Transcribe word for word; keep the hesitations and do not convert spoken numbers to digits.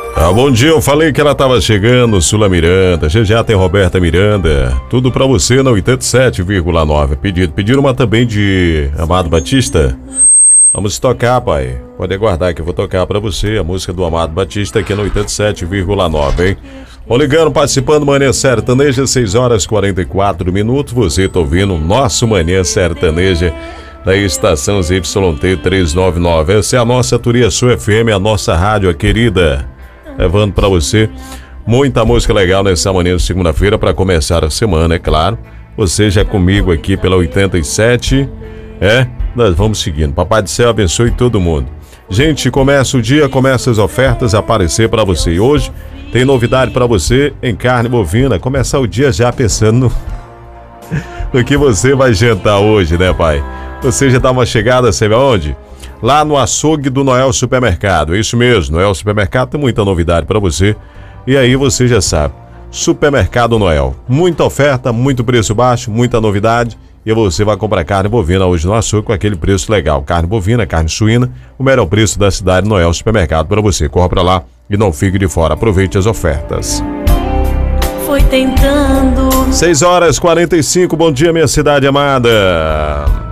Ah, bom dia, eu falei que ela tava chegando, Sula Miranda, já já tem Roberta Miranda, tudo pra você na oitenta e sete vírgula nove. Pedido, pediram uma também de Amado Batista. Vamos tocar, pai, pode aguardar que eu vou tocar pra você a música do Amado Batista aqui no oitenta e sete vírgula nove, hein? Ô, ligando, participando do Manhã Sertaneja, seis horas e quarenta e quatro minutos, você tá ouvindo o nosso Manhã Sertaneja da estação Z Y T trezentos e noventa e nove. Essa é a nossa Turia Sul F M, a nossa rádio, a querida, levando pra você muita música legal nessa manhã de segunda-feira para começar a semana, é claro. Você já comigo aqui pela oitenta e sete, é? Nós vamos seguindo. Papai do céu abençoe todo mundo. Gente, começa o dia, começa as ofertas a aparecer para você. E hoje tem novidade para você em carne bovina. Começar o dia já pensando no, no que você vai jantar hoje, né, pai? Você já dá uma chegada, sabe aonde? Lá no açougue do Noel Supermercado. É isso mesmo, Noel Supermercado tem muita novidade para você. E aí você já sabe, Supermercado Noel. Muita oferta, muito preço baixo, muita novidade. E você vai comprar carne bovina hoje no açougue com aquele preço legal. Carne bovina, carne suína, o melhor preço da cidade, Noel Supermercado para você. Corra para lá e não fique de fora. Aproveite as ofertas. Foi tentando. seis horas e quarenta e cinco, bom dia, minha cidade amada.